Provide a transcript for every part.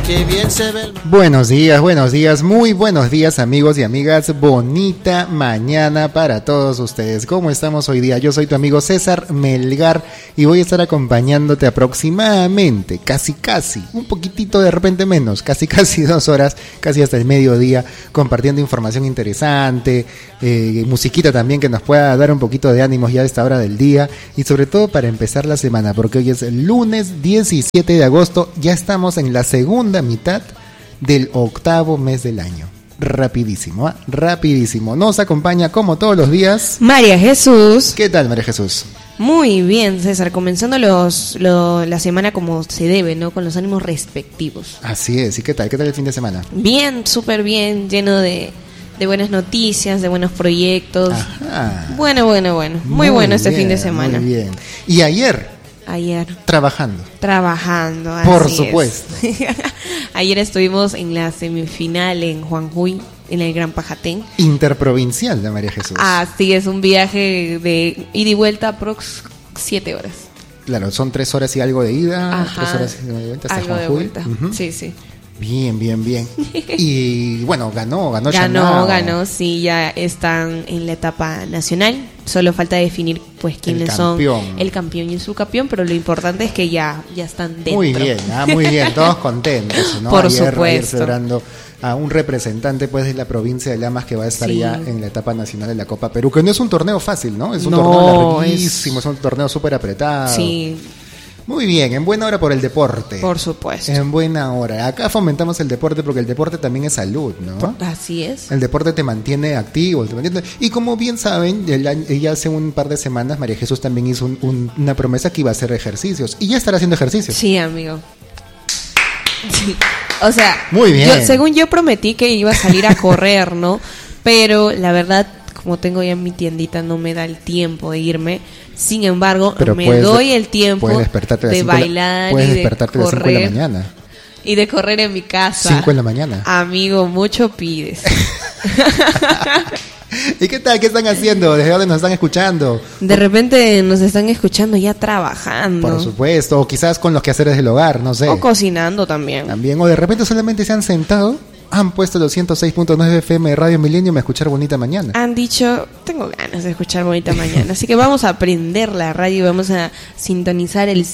qué bien se ve el mar. Buenos días, muy buenos días amigos y amigas, bonita mañana para todos ustedes. ¿Cómo estamos hoy día? Yo soy tu amigo César Melgar y voy a estar acompañándote aproximadamente, casi, un poquitito de repente menos, casi 2 horas, casi hasta el mediodía, compartiendo información interesante, musiquita también que nos pueda dar un poquito de ánimos ya a esta hora del día y sobre todo para empezar la semana, porque hoy es el lunes 17 de agosto, ya estamos en la segunda mitad del 8º mes del año. Rapidísimo, rapidísimo. Nos acompaña como todos los días María Jesús. ¿Qué tal, María Jesús? Muy bien, César, comenzando la semana como se debe, ¿no? Con los ánimos respectivos. Así es, ¿y qué tal? ¿Qué tal el fin de semana? Bien, súper bien, lleno de buenas noticias, de buenos proyectos. Ajá. Bueno. Muy bueno este fin de semana. Muy bien. ¿Y ayer? Trabajando. Por supuesto. Ayer estuvimos en la semifinal en Juanjuy, en el Gran Pajatén. Interprovincial de María Jesús. Así es, un viaje de ida y vuelta aprox 7 horas. Claro, son 3 horas y algo de ida. Ajá, 3 horas y de vuelta hasta algo Juanjuy. de vuelta. Uh-huh. Sí. Bien. Y bueno, ganó Ganó, sí, ya están en la etapa nacional. Solo falta definir pues quiénes son el campeón y el subcampeón, pero lo importante es que ya están dentro. Muy bien, todos contentos, ¿no? Por ayer supuesto. Celebrando a un representante pues de la provincia de Lamas que va a estar ya en la etapa nacional de la Copa Perú, que no es un torneo fácil, ¿no? Es un torneo larguísimo, es un torneo súper apretado. Sí. Muy bien, en buena hora por el deporte. Por supuesto. En buena hora. Acá fomentamos el deporte porque el deporte también es salud, ¿no? Así es. El deporte te mantiene activo. Y como bien saben, ella hace un par de semanas, María Jesús también hizo una promesa que iba a hacer ejercicios. Y ya estará haciendo ejercicios. Sí, amigo. Sí. O sea, muy bien. Según yo prometí que iba a salir a correr, ¿no? Pero la verdad, como tengo ya mi tiendita, no me da el tiempo de irme. Sin embargo, doy el tiempo de bailar y de correr. A las 5 de la mañana. Y de correr en mi casa. 5 de la mañana. Amigo, mucho pides. ¿Y qué tal? ¿Qué están haciendo? ¿Desde dónde nos están escuchando? De repente nos están escuchando ya trabajando. Por supuesto, o quizás con los quehaceres del hogar, no sé. O cocinando también. O de repente solamente se han sentado, han puesto los 106.9 FM de Radio Millennium a escuchar Bonita Mañana. Han dicho, tengo ganas de escuchar Bonita Mañana, así que vamos a aprender la radio y vamos a sintonizar el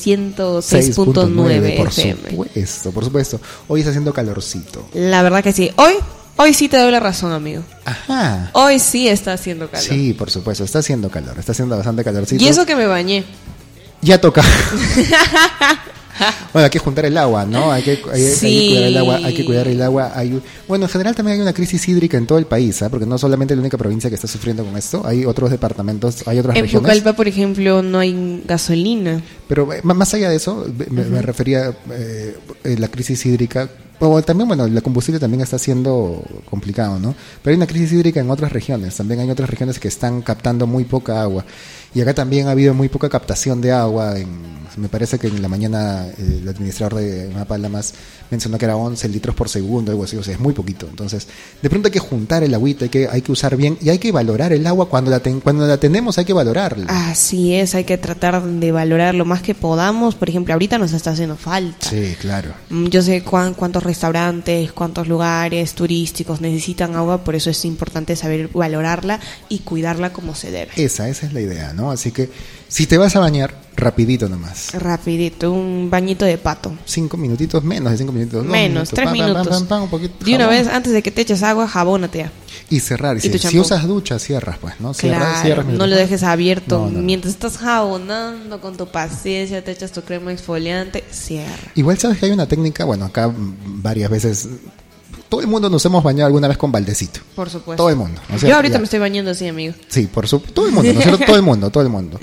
106.9 FM. Por supuesto. Hoy está haciendo calorcito. La verdad que sí. Hoy sí te doy la razón, amigo. Ajá. Hoy sí está haciendo calor. Sí, por supuesto, está haciendo calor, está haciendo bastante calorcito. Y eso que me bañé. Ya toca. Bueno, hay que juntar el agua, ¿no? Hay que cuidar el agua, hay que cuidar el agua. Bueno, en general también hay una crisis hídrica en todo el país, ¿eh? Porque no solamente es la única provincia que está sufriendo con esto, hay otros departamentos, hay otras regiones. En Pucallpa, por ejemplo, no hay gasolina. Pero más allá de eso, me refería a la crisis hídrica. O también, bueno, el combustible también está siendo complicado, ¿no? Pero hay una crisis hídrica en otras regiones. También hay otras regiones que están captando muy poca agua. Y acá también ha habido muy poca captación de agua. Me parece que en la mañana el administrador de Mapalamas mencionó que era 11 litros por segundo, algo así. O sea, es muy poquito. Entonces, de pronto hay que juntar el agüita, hay que usar bien y hay que valorar el agua. Cuando la tenemos hay que valorarla. Así es, hay que tratar de valorar lo más que podamos. Por ejemplo, ahorita nos está haciendo falta. Sí, claro. Yo sé cuántos restaurantes, cuántos lugares turísticos necesitan agua, por eso es importante saber valorarla y cuidarla como se debe. Esa es la idea, ¿no? Así que si te vas a bañar, rapidito nomás. Rapidito, un bañito de pato. 5 minutitos, menos de 5 minutos. Menos, 3 minutos. Un poquito, de una vez, antes de que te eches agua, jabónate ya. Y cerrar. Si usas ducha, cierras, pues, ¿no? Cierras, no lo dejes abierto. No. Mientras estás jabonando con tu paciencia, te echas tu crema exfoliante, cierra. Igual sabes que hay una técnica, bueno, acá varias veces... Todo el mundo nos hemos bañado alguna vez con baldecito. Por supuesto. Todo el mundo. O sea, yo ahorita me estoy bañando así, amigo. Sí, todo el mundo, ¿no es cierto? Todo el mundo.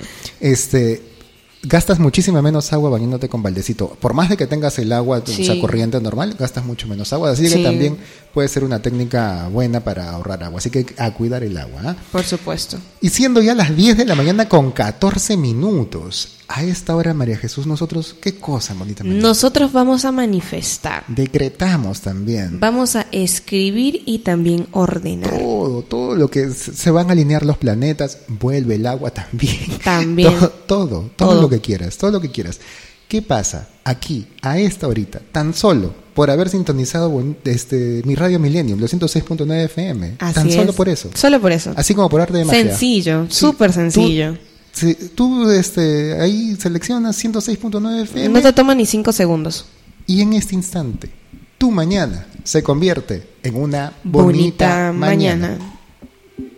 Gastas muchísima menos agua bañándote con baldecito. Por más de que tengas el agua, o sea, corriente normal, gastas mucho menos agua. Así que también puede ser una técnica buena para ahorrar agua. Así que a cuidar el agua, ¿eh? Por supuesto. Y siendo ya las 10 de la mañana con 14 minutos. A esta hora, María Jesús, nosotros, ¿qué cosa, bonita mañana? Nosotros vamos a manifestar. Decretamos también. Vamos a escribir y también ordenar. Todo lo que se van a alinear los planetas, vuelve el agua también. También. Todo lo que quieras, todo lo que quieras. ¿Qué pasa? Aquí, a esta horita, tan solo por haber sintonizado mi Radio Millennium, los 106.9 FM. Así Tan es. Solo por eso. Solo por eso. Así como por arte de magia. Sencillo, sí, súper sencillo. Tú ahí seleccionas 106.9 FM. No te toma ni 5 segundos. Y en este instante, tu mañana se convierte en una bonita mañana.